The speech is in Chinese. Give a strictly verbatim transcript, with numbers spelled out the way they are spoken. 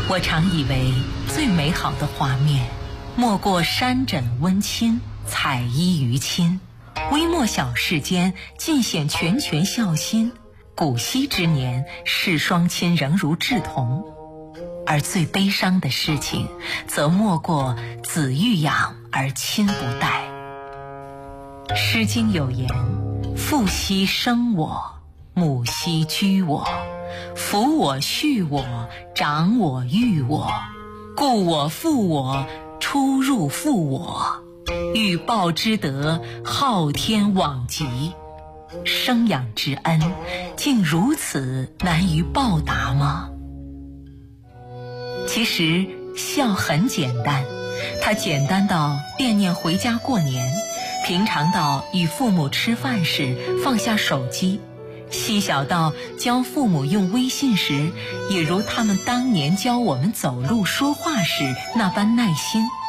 我常以为最美好的画面，莫过山枕温馨，彩衣娱亲。微末小世间，尽显拳拳孝心。古稀之年，视双亲仍如稚童。而最悲伤的事情，则莫过子欲养而亲不待。《诗经》有言：父兮生我，母兮居我，抚我恤我，长我育我，故我负我，出入负我，欲报之德，昊天罔极。生养之恩，竟如此难于报答吗？其实孝很简单，它简单到惦念回家过年，平常到与父母吃饭时放下手机，细小到教父母用微信时，也如他们当年教我们走路说话时那般耐心。